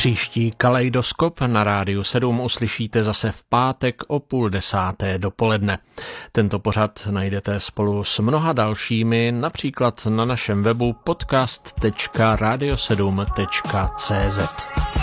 Příští Kaleidoskop na Rádiu 7 uslyšíte zase v pátek o 9:30 dopoledne. Tento pořad najdete spolu s mnoha dalšími například na našem webu podcast.radio7.cz.